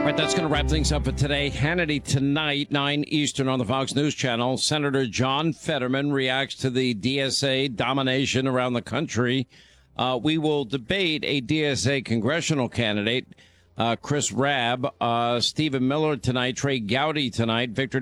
All right, that's going to wrap things up for today. Hannity tonight, 9 Eastern on the Fox News Channel. Senator John Fetterman reacts to the DSA domination around the country. We will debate a DSA congressional candidate, Chris Rabb, Stephen Miller tonight, Trey Gowdy tonight, Victor